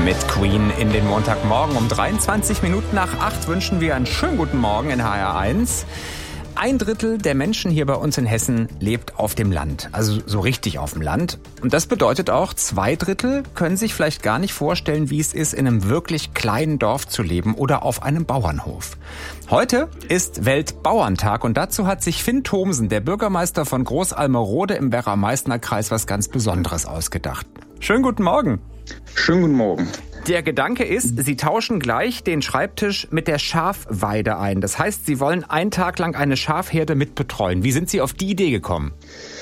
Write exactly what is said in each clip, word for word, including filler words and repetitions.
Mit Queen in den Montagmorgen um dreiundzwanzig Minuten nach acht wünschen wir einen schönen guten Morgen in H R eins. Ein Drittel der Menschen hier bei uns in Hessen lebt auf dem Land, also so richtig auf dem Land. Und das bedeutet auch, zwei Drittel können sich vielleicht gar nicht vorstellen, wie es ist, in einem wirklich kleinen Dorf zu leben oder auf einem Bauernhof. Heute ist Weltbauerntag und dazu hat sich Finn Thomsen, der Bürgermeister von Großalmerode im Werra-Meißner-Kreis, was ganz Besonderes ausgedacht. Schönen guten Morgen. Schönen guten Morgen. Der Gedanke ist, Sie tauschen gleich den Schreibtisch mit der Schafweide ein. Das heißt, Sie wollen einen Tag lang eine Schafherde mitbetreuen. Wie sind Sie auf die Idee gekommen?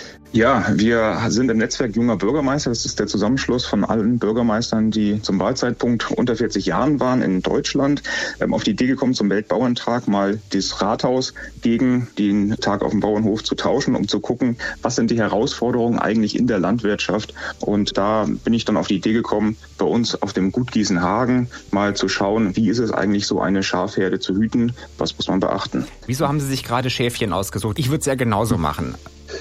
Ja, wir sind im Netzwerk Junger Bürgermeister. Das ist der Zusammenschluss von allen Bürgermeistern, die zum Wahlzeitpunkt unter vierzig Jahren waren in Deutschland. Ähm, auf die Idee gekommen, zum Weltbauerntag mal das Rathaus gegen den Tag auf dem Bauernhof zu tauschen, um zu gucken, was sind die Herausforderungen eigentlich in der Landwirtschaft. Und da bin ich dann auf die Idee gekommen, bei uns auf dem Gut Gießenhagen mal zu schauen, wie ist es eigentlich, so eine Schafherde zu hüten, was muss man beachten. Wieso haben Sie sich gerade Schäfchen ausgesucht? Ich würde es ja genauso machen.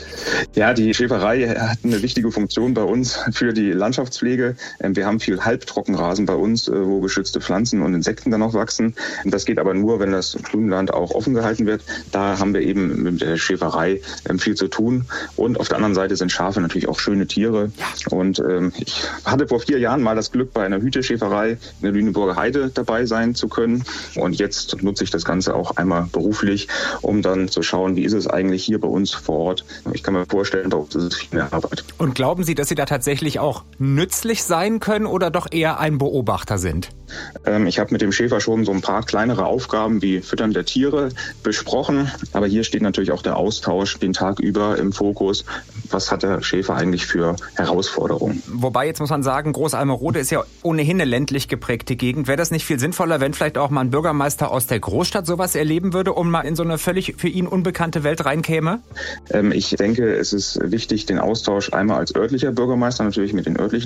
Ja, die Schäferei hat eine wichtige Funktion bei uns für die Landschaftspflege. Wir haben viel Halbtrockenrasen bei uns, wo geschützte Pflanzen und Insekten dann auch wachsen. Das geht aber nur, wenn das Grünland auch offen gehalten wird. Da haben wir eben mit der Schäferei viel zu tun. Und auf der anderen Seite sind Schafe natürlich auch schöne Tiere. Und ich hatte vor vier Jahren mal das Glück, bei einer Hüteschäferei in der Lüneburger Heide dabei sein zu können. Und jetzt nutze ich das Ganze auch einmal beruflich, um dann zu schauen, wie ist es eigentlich hier bei uns vor Ort. Ich kann mir vorstellen, das ist viel mehr Arbeit. Und glauben Sie, dass Sie da tatsächlich auch nützlich sein können oder doch eher ein Beobachter sind? Ähm, ich habe mit dem Schäfer schon so ein paar kleinere Aufgaben wie Füttern der Tiere besprochen. Aber hier steht natürlich auch der Austausch den Tag über im Fokus. Was hat der Schäfer eigentlich für Herausforderungen? Wobei, jetzt muss man sagen, Großalmerode ist ja ohnehin eine ländlich geprägte Gegend. Wäre das nicht viel sinnvoller, wenn vielleicht auch mal ein Bürgermeister aus der Großstadt sowas erleben würde und mal in so eine völlig für ihn unbekannte Welt reinkäme? Ähm, ich denke, es ist wichtig, den Austausch einmal als örtlicher Bürgermeister natürlich mit den örtlichen